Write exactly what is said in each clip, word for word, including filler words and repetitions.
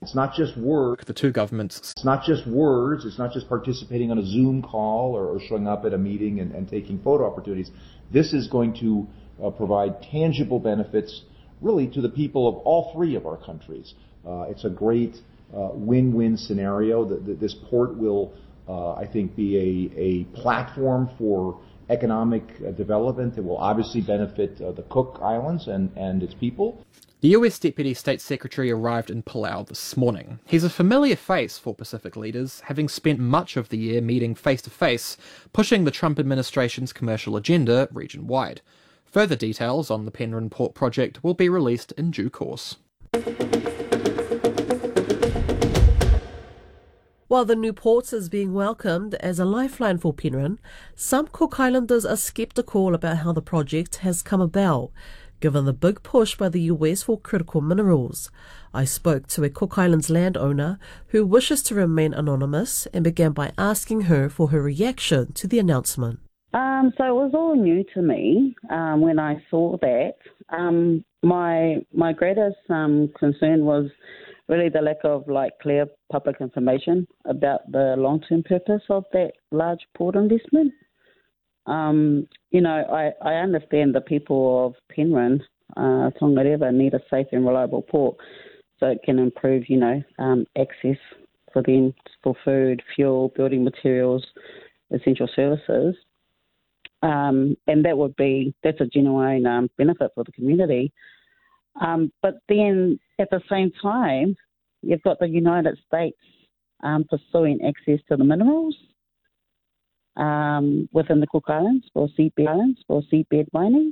It's not just work. The two governments. It's not just words. It's not just participating on a Zoom call or, or showing up at a meeting and, and taking photo opportunities. This is going to uh, provide tangible benefits really to the people of all three of our countries. Uh, it's a great uh, win-win scenario. That, that this port will, uh, I think, be a, a platform for economic uh, development that will obviously benefit uh, the Cook Islands and, and its people. The U S Deputy State Secretary arrived in Palau this morning. He's a familiar face for Pacific leaders, having spent much of the year meeting face-to-face, pushing the Trump administration's commercial agenda region-wide. Further details on the Penryn Port project will be released in due course. While the new port is being welcomed as a lifeline for Penryn, some Cook Islanders are sceptical about how the project has come about, given the big push by the U S for critical minerals. I spoke to a Cook Islands landowner who wishes to remain anonymous and began by asking her for her reaction to the announcement. Um, so it was all new to me um, when I saw that. Um, my my greatest um, concern was really the lack of like clear public information about the long-term purpose of that large port investment. Um, you know, I, I understand the people of Penryn, uh, Tongareva, need a safe and reliable port so it can improve, you know, um, access for them for food, fuel, building materials, essential services. Um, and that would be, that's a genuine um, benefit for the community. Um, but then at the same time, you've got the United States um, pursuing access to the minerals um, within the Cook Islands for seabed islands for seabed mining.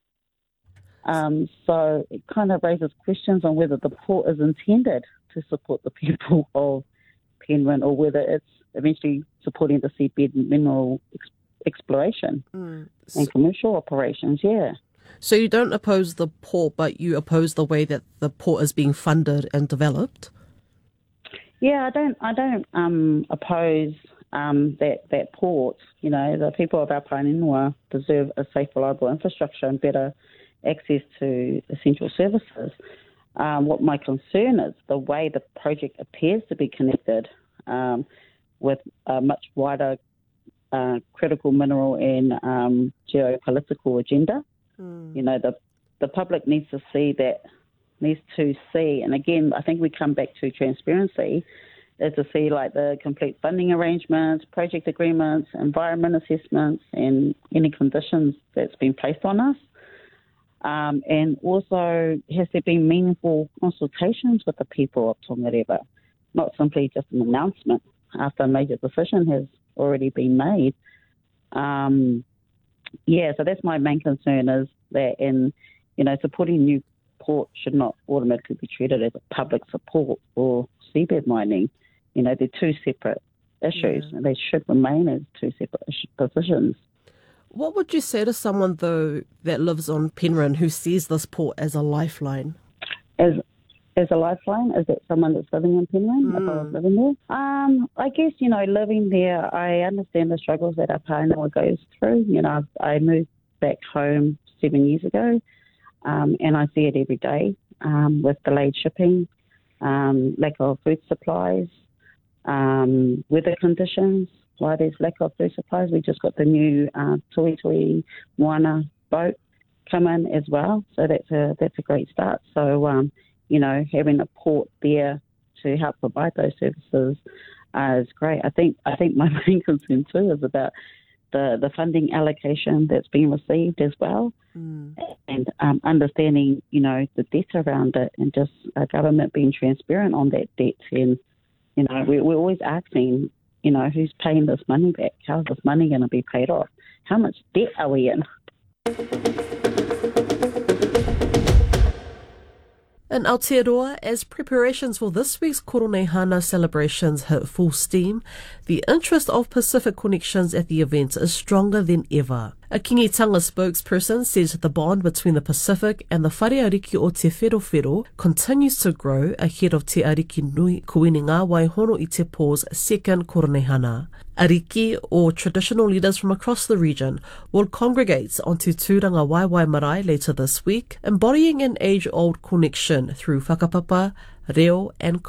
Um, so it kind of raises questions on whether the port is intended to support the people of Penryn or whether it's eventually supporting the seabed mineral ex- exploration mm. and commercial operations, yeah. So you don't oppose the port, but you oppose the way that the port is being funded and developed? Yeah, I don't I don't um, oppose um, that, that port. You know, the people of Aopainenua deserve a safe, reliable infrastructure and better access to essential services. Um, what my concern is the way the project appears to be connected um, with a much wider uh, critical mineral and um, geopolitical agenda. Mm. You know, the the public needs to see that, needs to see, and again, I think we come back to transparency, is to see like the complete funding arrangements, project agreements, environment assessments, and any conditions that's been placed on us. Um, and also, has there been meaningful consultations with the people of Tongareva, not simply just an announcement after a major decision has already been made. Um, yeah, so that's my main concern, is that in, you know, supporting new port should not automatically be treated as a public support for seabed mining. You know, they're two separate issues, yeah. and they should remain as two separate positions. What would you say to someone, though, that lives on Penryn who sees this port as a lifeline? As as a lifeline? Is that someone that's living in Penryn, mm. if I was living there? Um, I guess, you know, living there, I understand the struggles that Aopainenua goes through. You know, I moved back home seven years ago, um, and I see it every day um, with delayed shipping, um, lack of food supplies, um, weather conditions. Why there's lack of food supplies. We just got the new uh, Tui Tui Moana boat come in as well, so that's a that's a great start. So, um, you know, having a port there to help provide those services uh, is great. I think I think my main concern too is about the, the funding allocation that's been received as well, mm. and um, understanding, you know, the debt around it, and just a government being transparent on that debt. And, you know, we, we're always asking, you know, who's paying this money back? How's this money going to be paid off? How much debt are we in? In Aotearoa, as preparations for this week's Koronehana celebrations hit full steam, the interest of Pacific connections at the event is stronger than ever. A Kingitanga spokesperson says the bond between the Pacific and the Whare Ariki o Te Wherowhero continues to grow ahead of Te Ariki Nui Kuininga Waihono i Te Po's second Koronehana. Ariki, or traditional leaders from across the region, will congregate onto Tūranga Waiwai Marae later this week, embodying an age-old connection through whakapapa, reo and